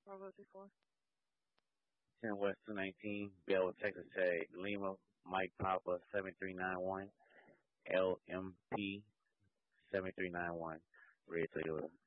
Bravo 34. 10 West 219, Bell, Texas Tag, Lima, Mike Papa 7391, LMP 7391, Red Toyota.